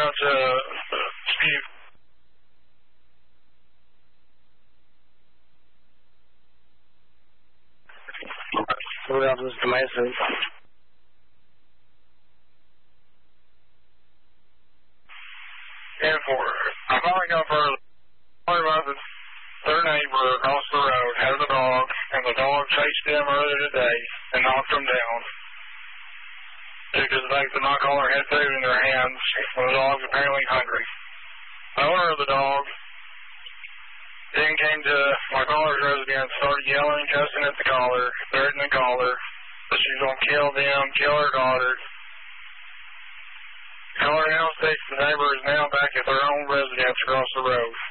out to Steve. What happens to Mason? And I finally got further. About their neighbor across the road has a dog, and the dog chased them earlier today and knocked them down. Because they could not call her had food in their hands, and the dog's apparently hungry. The owner of the dog then came to my caller's residence, started yelling and cussing at the caller, threatening the caller that she's going to kill them, kill her daughter. The caller now states the neighbor is now back at their own residence across the road.